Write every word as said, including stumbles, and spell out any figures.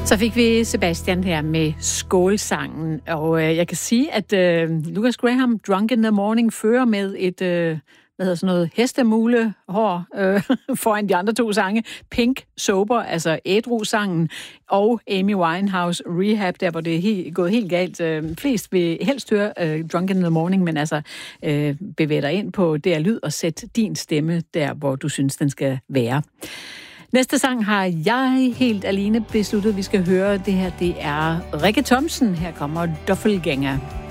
Så fik vi Sebastian her med Skålsangen, og øh, jeg kan sige, at øh, Lucas Graham, Drunk in the Morning, fører med et, øh, hvad hedder sådan noget, hestemulehår øh, foran de andre to sange. Pink Sober, altså ædru-sangen, og Amy Winehouse Rehab, der hvor det er helt, gået helt galt. Øh, flest vil helst høre øh, Drunk in the Morning, men altså øh, bevæg dig ind på D R Lyd og sæt din stemme der, hvor du synes, den skal være. Næste sang har jeg helt alene besluttet, vi skal høre. Det her, det er Rikke Thomsen. Her kommer Doppelgænger.